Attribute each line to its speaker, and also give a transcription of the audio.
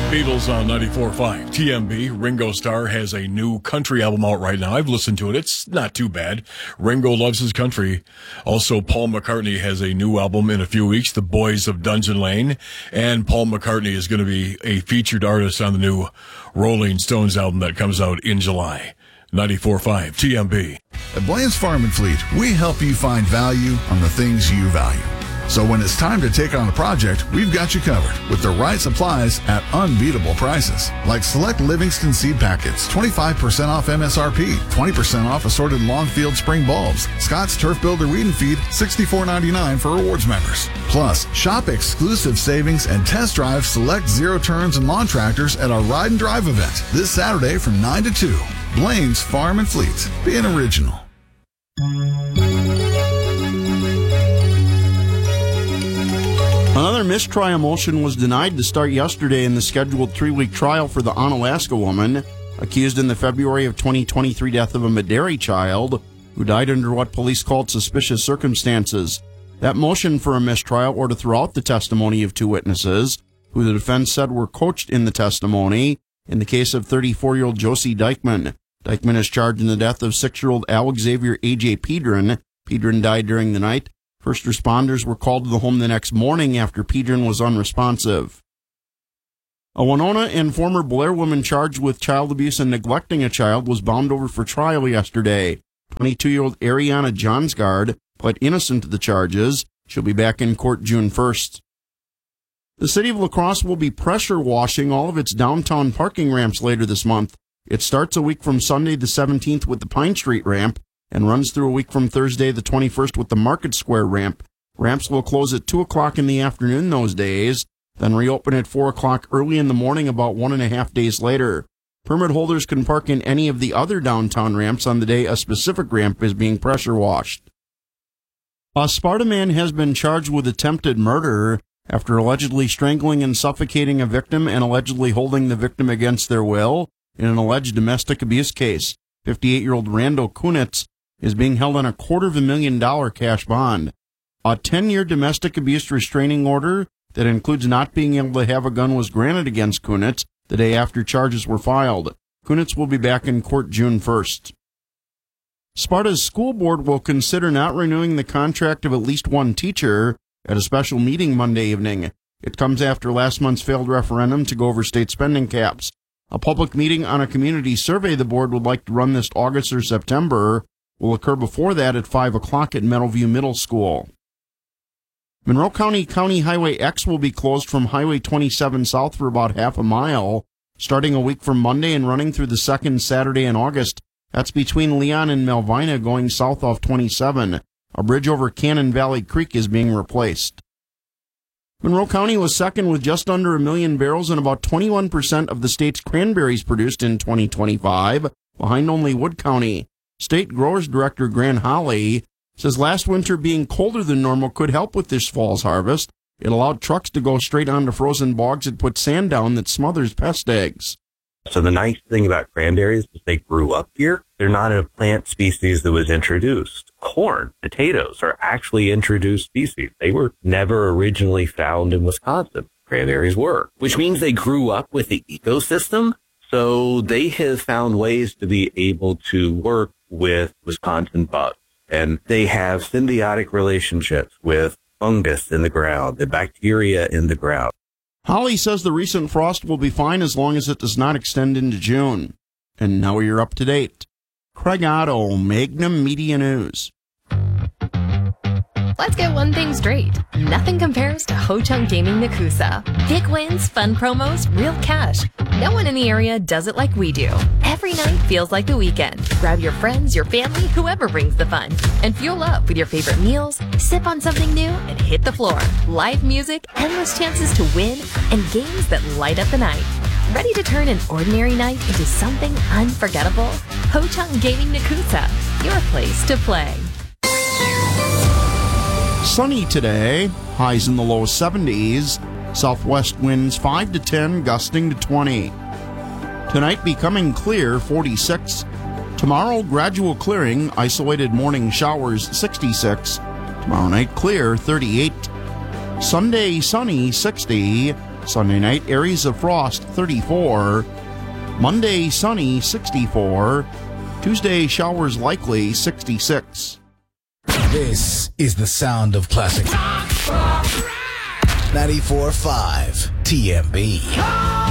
Speaker 1: Beatles on 94.5 TMB. Ringo Starr has a new country album out right now. I've listened to it. It's not too bad. Ringo loves his country. Also, Paul McCartney has a new album in a few weeks, The Boys of Dungeon Lane. And Paul McCartney is going to be a featured artist on the new Rolling Stones album that comes out in July. 94.5 TMB.
Speaker 2: At Blaine's Farm and Fleet, we help you find value on the things you value. So when it's time to take on a project, we've got you covered with the right supplies at unbeatable prices. Like select Livingston seed packets, 25% off MSRP, 20% off assorted Longfield spring bulbs. Scott's Turf Builder Weed and Feed, $64.99 for rewards members. Plus, shop exclusive savings and test drive select zero turns and lawn tractors at our Ride and Drive event this Saturday from 9 to 2. Blaine's Farm and Fleet. Be an original.
Speaker 3: Another mistrial motion was denied to start yesterday in the scheduled 3-week trial for the Onalaska woman accused in the February of 2023 death of a Medairi child who died under what police called suspicious circumstances. That motion for a mistrial or to throw out the testimony of 2 witnesses, who the defense said were coached in the testimony, in the case of 34-year-old Josie Dykman. Dykman is charged in the death of 6-year-old Alex Xavier A.J. Pedron. Pedron died during the night. First responders were called to the home the next morning after Pedron was unresponsive. A Winona and former Blair woman charged with child abuse and neglecting a child was bound over for trial yesterday. 22-year-old Ariana Johnsgard pled innocent to the charges. She'll be back in court June 1st. The city of La Crosse will be pressure washing all of its downtown parking ramps later this month. It starts a week from Sunday the 17th with the Pine Street ramp and runs through a week from Thursday the 21st with the Market Square ramp. Ramps will close at 2 o'clock in the afternoon those days, then reopen at 4 o'clock early in the morning about 1.5 days later. Permit holders can park in any of the other downtown ramps on the day a specific ramp is being pressure washed. A Sparta man has been charged with attempted murder after allegedly strangling and suffocating a victim and allegedly holding the victim against their will in an alleged domestic abuse case. 58-year-old Randall Kunitz is being held on a $250,000 cash bond. A 10-year domestic abuse restraining order that includes not being able to have a gun was granted against Kunitz the day after charges were filed. Kunitz will be back in court June 1st. Sparta's school board will consider not renewing the contract of at least one teacher at a special meeting Monday evening. It comes after last month's failed referendum to go over state spending caps. A public meeting on a community survey the board would like to run this August or September will occur before that at 5 o'clock at Meadowview Middle School. Monroe County County Highway X will be closed from Highway 27 south for about half a mile, starting a week from Monday and running through the second Saturday in August. That's between Leon and Melvina going south off 27. A bridge over Cannon Valley Creek is being replaced. Monroe County was second with just under 1 million barrels and about 21% of the state's cranberries produced in 2025, behind only Wood County. State Growers Director Grant Holly says last winter being colder than normal could help with this fall's harvest. It allowed trucks to go straight onto frozen bogs and put sand down that smothers pest eggs.
Speaker 4: So the nice thing about cranberries is they grew up here. They're not a plant species that was introduced. Corn, potatoes are actually introduced species. They were never originally found in Wisconsin. Cranberries were, which means they grew up with the ecosystem. So they have found ways to be able to work with Wisconsin bugs. And they have symbiotic relationships with fungus in the ground, the bacteria in the ground.
Speaker 3: Holly says the recent frost will be fine as long as it does not extend into June. And now you're up to date. Craig Otto, Magnum Media News.
Speaker 5: Let's get one thing straight. Nothing compares to Ho-Chunk Gaming Nakusa. Big wins, fun promos, real cash. No one in the area does it like we do. Every night feels like the weekend. Grab your friends, your family, whoever brings the fun, and fuel up with your favorite meals, sip on something new, and hit the floor. Live music, endless chances to win, and games that light up the night. Ready to turn an ordinary night into something unforgettable? Ho-Chunk Gaming Nakusa, your place to play.
Speaker 3: Sunny today, highs in the low 70s, southwest winds 5 to 10, gusting to 20. Tonight becoming clear, 46. Tomorrow, gradual clearing, isolated morning showers, 66. Tomorrow night, clear, 38. Sunday, sunny, 60. Sunday night, areas of frost, 34. Monday, sunny, 64. Tuesday, showers likely, 66.
Speaker 6: This is the sound of classic 94.5 TMB.